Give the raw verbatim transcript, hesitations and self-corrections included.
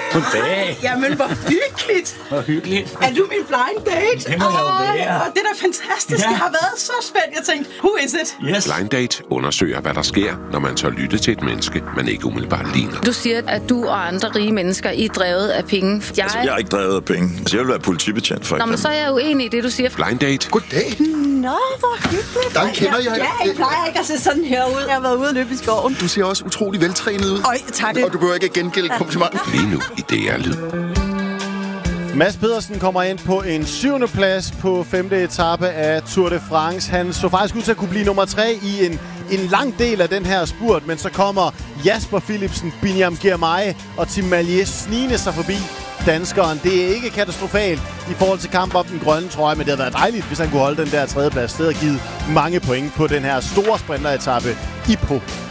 Goddag. Jamen, hvor hyggeligt. Hvor hyggeligt. Er du min blind date? Det må jeg jo være. Åh, det er da fantastisk. Ja. Jeg har været så spændt. Jeg tænkte, who is it? Yes. Blind Date undersøger, hvad der sker, når man tør lytte til et menneske, man ikke umiddelbart ligner. Du siger, at du og andre rige mennesker I er drevet af penge. Jeg... Altså, jeg er ikke drevet af penge. Altså, jeg vil være politibetjent, for Nå, men eksempel. så er jeg uenig i det, du siger. Blind Date. Goddag. Nå, hvor hyggeligt. Dig kender jeg. Ja, jeg plejer ikke at se sådan her ud. Jeg har været ude og løbe i skoven. Du ser også utrolig veltrænet ud. Øj, tak. Og du behøver ikke at gengælde komplimenten. Lige nu i D R Lyd. Mads Pedersen kommer ind på en syvende plads på femte etape af Tour de France. Han så faktisk ud til at kunne blive nummer tre i en, en lang del af den her spurt, men så kommer Jasper Philipsen, Binyam Girmay og Tim Merlier snigende sig forbi danskeren. Det er ikke katastrofalt i forhold til kamp om den grønne trøje, men det havde været dejligt, hvis han kunne holde den der tredjeplads. Det havde givet mange point på den her store sprinteretappe i Pau.